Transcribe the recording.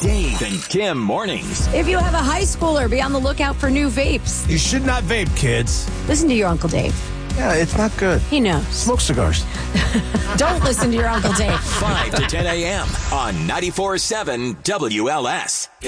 Dave and Kim mornings. If you have a high schooler, be on the lookout for new vapes. You should not vape, kids. Listen to your Uncle Dave. Yeah, it's not good. He knows. Smoke cigars. Don't listen to your Uncle Dave. 5 to 10 a.m. on 94.7 WLS.